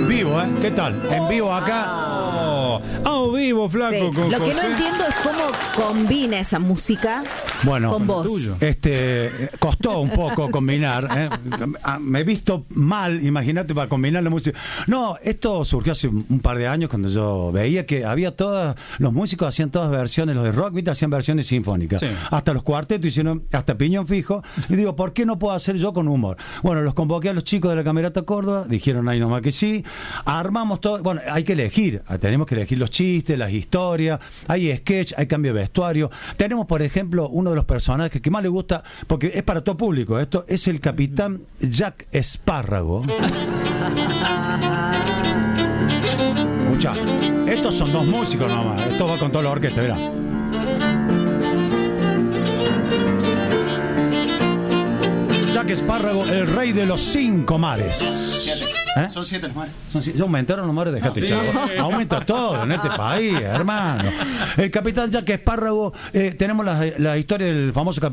En vivo, ¿eh? ¿Qué tal? En vivo acá. Vivo, flaco. Sí. Con Lo que no José. entiendo es cómo combina esa música Bueno, con vos. tuyo. Costó un poco combinar. Me he visto mal, imagínate, para combinar la música. No, esto surgió hace un par de años cuando yo veía que había los músicos hacían todas versiones, los de rock, ¿viste? Hacían versiones sinfónicas. Sí. Hasta los cuartetos hicieron, hasta Piñón Fijo. Y digo, ¿por qué no puedo hacer yo con humor? Bueno, los convoqué a los chicos de la Camerata Córdoba, dijeron ahí nomás que sí. Armamos todo. Bueno, hay que elegir, tenemos que elegir los chistes, las historias, hay sketch, hay cambio de vestuario. Tenemos, por ejemplo, uno de los personajes que más le gusta, porque es para todo público, esto es el capitán Jack Espárrago. Escucha, estos son dos músicos nomás, esto va con toda la orquesta, mirá. Jack Espárrago, el rey de los 5 mares. ¿Eh? Son 7 los mares. Ya aumentaron los mares, dejate echar. Aumenta todo en este país, hermano. El capitán Jack Espárrago, tenemos la historia del famoso capitán